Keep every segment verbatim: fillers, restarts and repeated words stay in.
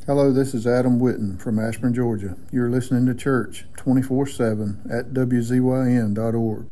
Hello, this is Adam Witten from Ashburn, Georgia. You're listening to Church twenty-four seven at W Z Y N dot org.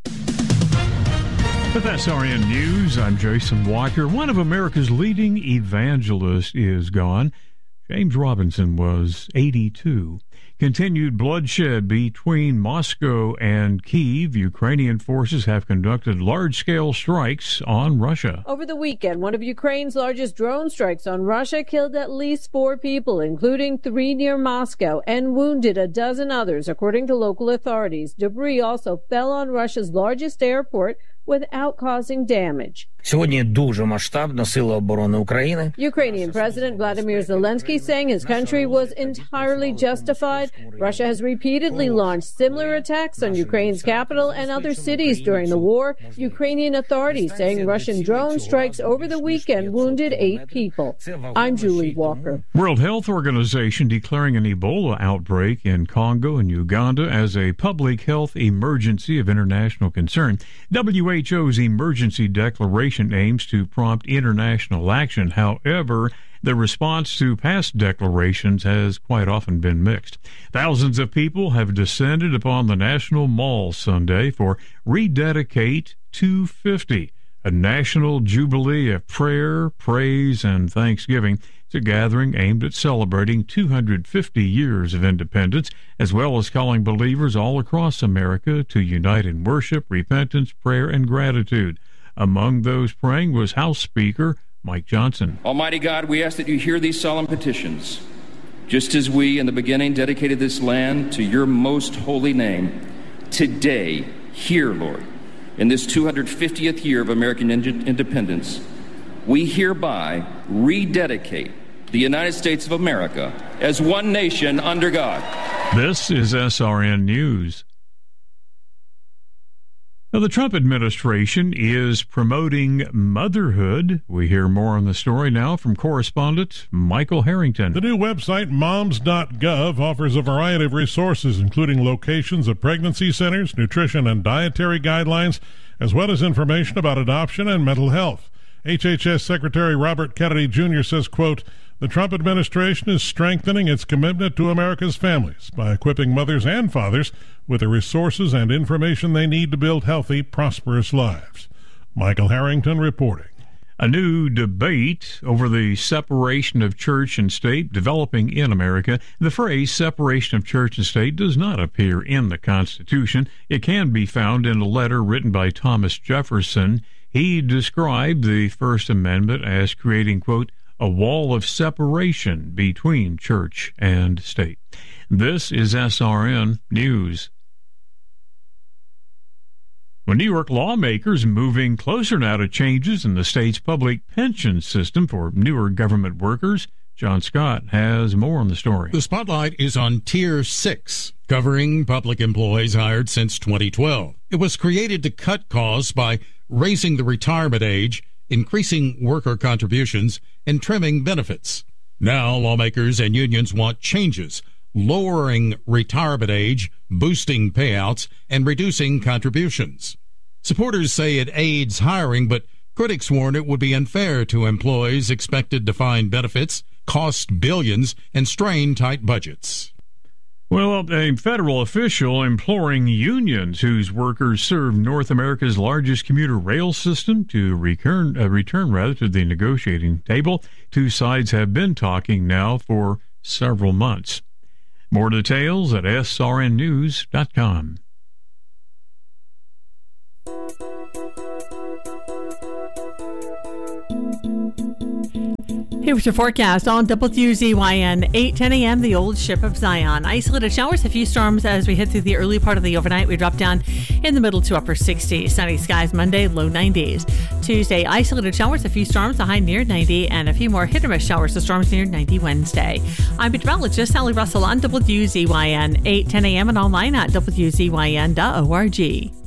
With S R N News, I'm Jason Walker. One of America's leading evangelists is gone. James Robinson was eighty-two. Continued bloodshed between Moscow and Kyiv. Ukrainian forces have conducted large-scale strikes on Russia. Over the weekend, one of Ukraine's largest drone strikes on Russia killed at least four people, including three near Moscow, and wounded a dozen others, according to local authorities. Debris also fell on Russia's largest airport without causing damage. Сьогодні дуже масштабно Сили оборони України. Ukrainian President Vladimir Zelensky saying his country was entirely justified. Russia has repeatedly launched similar attacks on Ukraine's capital and other cities during the war. Ukrainian authorities saying Russian drone strikes over the weekend wounded eight people. I'm Julie Walker. World Health Organization declaring an Ebola outbreak in Congo and Uganda as a public health emergency of international concern. W H O's emergency declaration aims to prompt international action. However, the response to past declarations has quite often been mixed. Thousands of people have descended upon the National Mall Sunday for Rededicate two fifty, a national jubilee of prayer, praise, and thanksgiving. It's a gathering aimed at celebrating two hundred fifty years of independence, as well as calling believers all across America to unite in worship, repentance, prayer, and gratitude. Among those praying was House Speaker Mike Johnson. Almighty God, we ask that you hear these solemn petitions, just as we in the beginning dedicated this land to your most holy name. Today, hear, Lord, in this two hundred fiftieth year of American ind- independence, we hereby rededicate the United States of America as one nation under God. This is S R N News. Now, the Trump administration is promoting motherhood. We hear more on the story now from correspondent Michael Harrington. The new website, moms dot gov, offers a variety of resources, including locations of pregnancy centers, nutrition and dietary guidelines, as well as information about adoption and mental health. H H S Secretary Robert Kennedy Junior says, quote, the Trump administration is strengthening its commitment to America's families by equipping mothers and fathers with the resources and information they need to build healthy, prosperous lives. Michael Harrington reporting. A new debate over the separation of church and state developing in America. The phrase separation of church and state does not appear in the Constitution. It can be found in a letter written by Thomas Jefferson. He described the First Amendment as creating, quote, a wall of separation between church and state. This is S R N News. Well, New York lawmakers moving closer now to changes in the state's public pension system for newer government workers. John Scott has more on the story. The spotlight is on Tier six, covering public employees hired since twenty twelve. It was created to cut costs by raising the retirement age, increasing worker contributions, and trimming benefits. Now, lawmakers and unions want changes, lowering retirement age, boosting payouts, and reducing contributions. Supporters say it aids hiring, but critics warn it would be unfair to employees expected to find benefits, cost billions, and strain tight budgets. Well, a federal official imploring unions whose workers serve North America's largest commuter rail system to return, uh, return rather to the negotiating table. Two sides have been talking now for several months. More details at S R N news dot com. Here was your forecast on W Z Y N, eight ten a.m., the old ship of Zion. Isolated showers, a few storms as we head through the early part of the overnight. We drop down in the middle to upper sixties. Sunny skies Monday, low nineties. Tuesday, isolated showers, a few storms, a high near ninety, and a few more hit or miss showers, the storms near ninety Wednesday. I'm meteorologist Sally Russell on W Z Y N, eight ten a.m. and online at W Z Y N dot org.